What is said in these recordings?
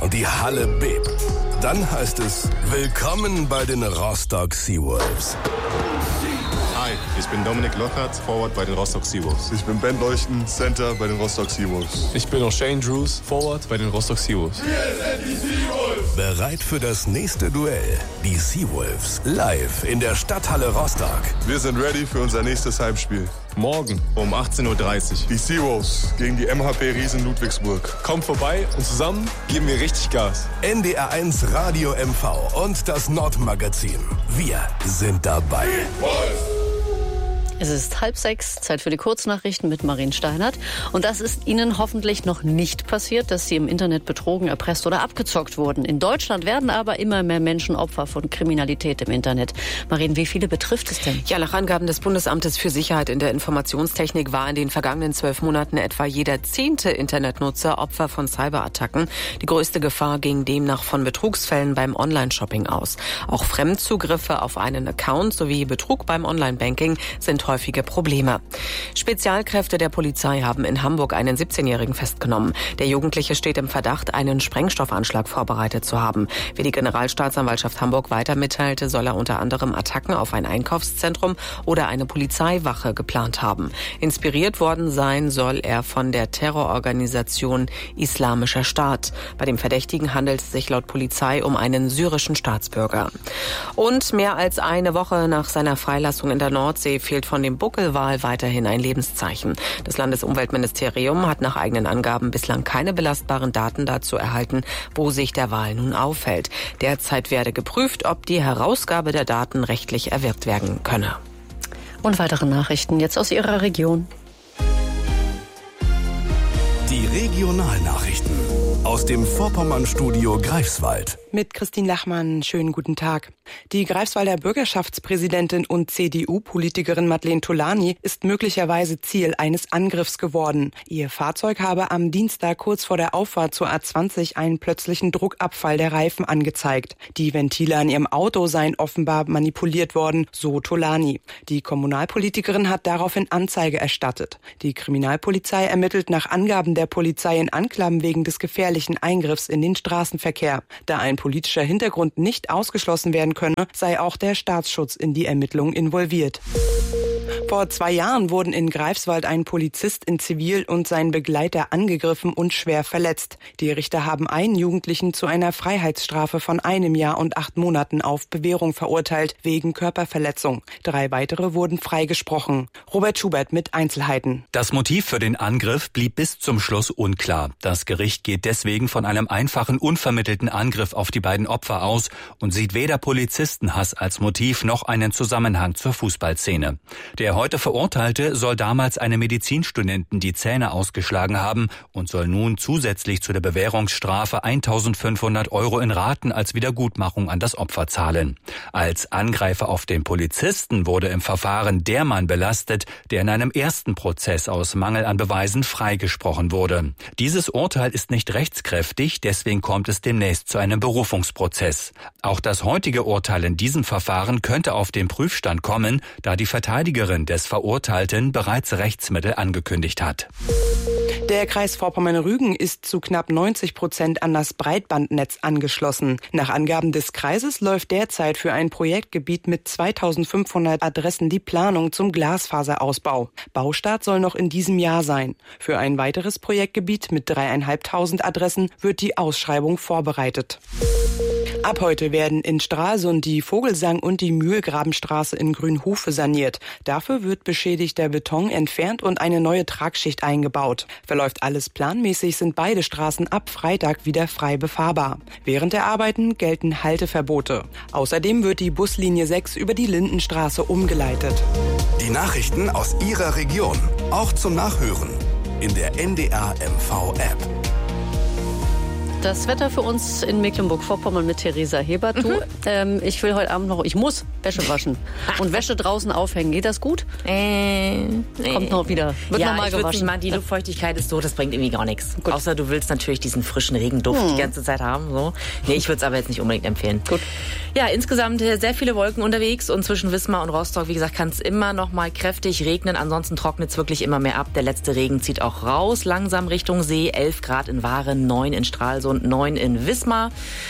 und die Halle bebt, dann heißt es Willkommen bei den Rostock Seawolves. Hi, ich bin Dominik Lockhart, Forward bei den Rostock Seawolves. Ich bin Ben Leuchten, Center bei den Rostock Seawolves. Ich bin auch Shane Drews, Forward bei den Rostock Seawolves. Wir sind die Seawolves! Bereit für das nächste Duell. Die Seawolves live in der Stadthalle Rostock. Wir sind ready für unser nächstes Heimspiel. Morgen um 18:30 Uhr. Die Seawolves gegen die MHP Riesen Ludwigsburg. Kommt vorbei und zusammen geben wir richtig Gas. NDR1 Radio MV und das Nordmagazin. Wir sind dabei. Es ist 5:30, Zeit für die Kurznachrichten mit Marien Steinert. Und das ist Ihnen hoffentlich noch nicht passiert, dass Sie im Internet betrogen, erpresst oder abgezockt wurden. In Deutschland werden aber immer mehr Menschen Opfer von Kriminalität im Internet. Marien, wie viele betrifft es denn? Ja, nach Angaben des Bundesamtes für Sicherheit in der Informationstechnik war in den vergangenen 12 Monaten etwa jeder 10. Internetnutzer Opfer von Cyberattacken. Die größte Gefahr ging demnach von Betrugsfällen beim Online-Shopping aus. Auch Fremdzugriffe auf einen Account sowie Betrug beim Online-Banking sind häufige Probleme. Spezialkräfte der Polizei haben in Hamburg einen 17-Jährigen festgenommen. Der Jugendliche steht im Verdacht, einen Sprengstoffanschlag vorbereitet zu haben. Wie die Generalstaatsanwaltschaft Hamburg weiter mitteilte, soll er unter anderem Attacken auf ein Einkaufszentrum oder eine Polizeiwache geplant haben. Inspiriert worden sein soll er von der Terrororganisation Islamischer Staat. Bei dem Verdächtigen handelt es sich laut Polizei um einen syrischen Staatsbürger. Und mehr als eine Woche nach seiner Freilassung in der Nordsee fehlt von dem Buckelwal weiterhin ein Lebenszeichen. Das Landesumweltministerium hat nach eigenen Angaben bislang keine belastbaren Daten dazu erhalten, wo sich der Wal nun aufhält. Derzeit werde geprüft, ob die Herausgabe der Daten rechtlich erwirkt werden könne. Und weitere Nachrichten jetzt aus Ihrer Region. Die Regionalnachrichten aus dem Vorpommern-Studio Greifswald. Mit Christine Lachmann, schönen guten Tag. Die Greifswalder Bürgerschaftspräsidentin und CDU-Politikerin Madeleine Tolani ist möglicherweise Ziel eines Angriffs geworden. Ihr Fahrzeug habe am Dienstag kurz vor der Auffahrt zur A20 einen plötzlichen Druckabfall der Reifen angezeigt. Die Ventile an ihrem Auto seien offenbar manipuliert worden, so Tolani. Die Kommunalpolitikerin hat daraufhin Anzeige erstattet. Die Kriminalpolizei ermittelt nach Angaben der Polizei in Anklam wegen des gefährlichen Eingriffs in den Straßenverkehr. Da ein politischer Hintergrund nicht ausgeschlossen werden könne, sei auch der Staatsschutz in die Ermittlungen involviert. Vor 2 Jahren wurden in Greifswald ein Polizist in Zivil und sein Begleiter angegriffen und schwer verletzt. Die Richter haben einen Jugendlichen zu einer Freiheitsstrafe von 1 Jahr und 8 Monaten auf Bewährung verurteilt, wegen Körperverletzung. 3 weitere wurden freigesprochen. Robert Schubert mit Einzelheiten. Das Motiv für den Angriff blieb bis zum Schluss unklar. Das Gericht geht deswegen von einem einfachen, unvermittelten Angriff auf die beiden Opfer aus und sieht weder Polizistenhass als Motiv noch einen Zusammenhang zur Fußballszene. Der heute Verurteilte soll damals einem Medizinstudenten die Zähne ausgeschlagen haben und soll nun zusätzlich zu der Bewährungsstrafe 1.500 € in Raten als Wiedergutmachung an das Opfer zahlen. Als Angreifer auf den Polizisten wurde im Verfahren der Mann belastet, der in einem ersten Prozess aus Mangel an Beweisen freigesprochen wurde. Dieses Urteil ist nicht rechtskräftig, deswegen kommt es demnächst zu einem Berufungsprozess. Auch das heutige Urteil in diesem Verfahren könnte auf den Prüfstand kommen, da die Verteidigerin des Verurteilten bereits Rechtsmittel angekündigt hat. Der Kreis Vorpommern-Rügen ist zu knapp 90% an das Breitbandnetz angeschlossen. Nach Angaben des Kreises läuft derzeit für ein Projektgebiet mit 2.500 Adressen die Planung zum Glasfaserausbau. Baustart soll noch in diesem Jahr sein. Für ein weiteres Projektgebiet mit 3.500 Adressen wird die Ausschreibung vorbereitet. Ab heute werden in Stralsund die Vogelsang- und die Mühlgrabenstraße in Grünhofe saniert. Dafür wird beschädigter Beton entfernt und eine neue Tragschicht eingebaut. Verläuft alles planmäßig, sind beide Straßen ab Freitag wieder frei befahrbar. Während der Arbeiten gelten Halteverbote. Außerdem wird die Buslinie 6 über die Lindenstraße umgeleitet. Die Nachrichten aus Ihrer Region, auch zum Nachhören in der NDR MV App. Das Wetter für uns in Mecklenburg-Vorpommern mit Theresa Hebert. Ich will heute Abend ich muss Wäsche waschen und Wäsche draußen aufhängen. Geht das gut? Kommt noch wieder. Wird nochmal gewaschen. Die Luftfeuchtigkeit ist so, das bringt irgendwie gar nichts. Gut. Außer du willst natürlich diesen frischen Regenduft die ganze Zeit haben. So. Nee, ich würde es aber jetzt nicht unbedingt empfehlen. Gut. Ja, insgesamt sehr viele Wolken unterwegs und zwischen Wismar und Rostock, wie gesagt, kann es immer noch mal kräftig regnen. Ansonsten trocknet es wirklich immer mehr ab. Der letzte Regen zieht auch raus, langsam Richtung See. 11 Grad in Waren, 9 in Stralsund. und 9 in Wismar.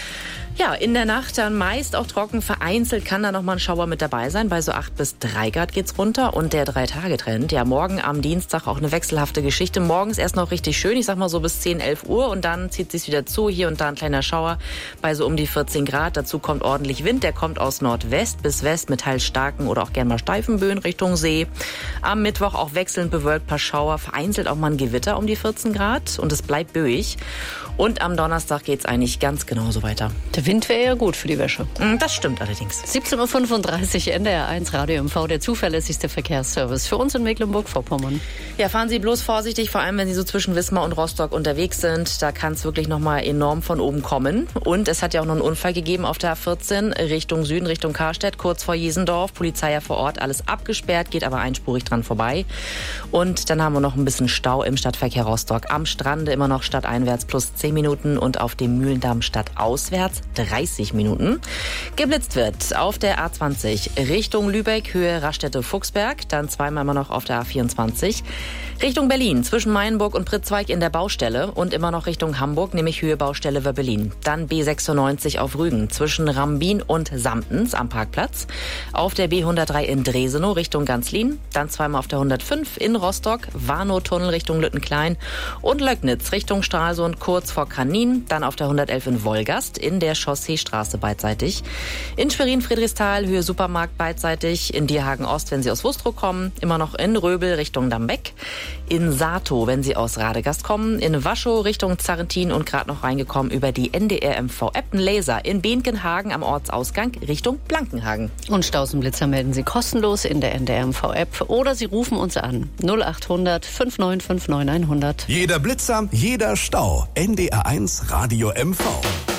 Ja, in der Nacht dann meist auch trocken, vereinzelt kann da noch mal ein Schauer mit dabei sein. Bei so 8 bis 3 Grad geht's runter. Und der 3-Tage-Trend, ja, morgen am Dienstag auch eine wechselhafte Geschichte. Morgens erst noch richtig schön, ich sag mal so bis 10, 11 Uhr. Und dann zieht sich's wieder zu, hier und da ein kleiner Schauer bei so um die 14 Grad. Dazu kommt ordentlich Wind, der kommt aus Nordwest bis West mit teils starken oder auch gern mal steifen Böen Richtung See. Am Mittwoch auch wechselnd bewölkt, paar Schauer, vereinzelt auch mal ein Gewitter um die 14 Grad. Und es bleibt böig. Und am Donnerstag geht's eigentlich ganz genauso weiter. Der Wind wäre ja gut für die Wäsche. Das stimmt allerdings. 17.35 Uhr, NDR1 Radio MV, der zuverlässigste Verkehrsservice für uns in Mecklenburg-Vorpommern. Ja, fahren Sie bloß vorsichtig, vor allem wenn Sie so zwischen Wismar und Rostock unterwegs sind. Da kann es wirklich nochmal enorm von oben kommen. Und es hat ja auch noch einen Unfall gegeben auf der A14 Richtung Süden, Richtung Karstedt, kurz vor Jesendorf. Polizei ja vor Ort, alles abgesperrt, geht aber einspurig dran vorbei. Und dann haben wir noch ein bisschen Stau im Stadtverkehr Rostock. Am Strande immer noch stadteinwärts plus 10 Minuten und auf dem Mühlendamm stadtauswärts 30 Minuten. Geblitzt wird auf der A20 Richtung Lübeck, Höhe Raststätte-Fuchsberg, dann zweimal immer noch auf der A24 Richtung Berlin, zwischen Meienburg und Pritzweig in der Baustelle und immer noch Richtung Hamburg, nämlich Höhe Baustelle Wöbbelin. Dann B96 auf Rügen, zwischen Rambin und Samtens am Parkplatz. Auf der B103 in Dresenow Richtung Ganzlin, dann zweimal auf der 105 in Rostock, Warnow-Tunnel Richtung Lüttenklein und Löcknitz Richtung Stralsund kurz vor Kanin, dann auf der 111 in Wolgast, in der Chausseestraße beidseitig. In Schwerin-Friedrichsthal, Höhe Supermarkt beidseitig. In Dierhagen-Ost, wenn Sie aus Wustrow kommen. Immer noch in Röbel Richtung Dambeck. In Sato, wenn Sie aus Radegast kommen. In Waschow Richtung Zarrentin und gerade noch reingekommen über die NDR-MV-App. Ein Laser in Behnkenhagen am Ortsausgang Richtung Blankenhagen. Und Stausenblitzer melden Sie kostenlos in der NDR-MV-App oder Sie rufen uns an 0800 5959 100. Jeder Blitzer, jeder Stau. NDR1 Radio MV.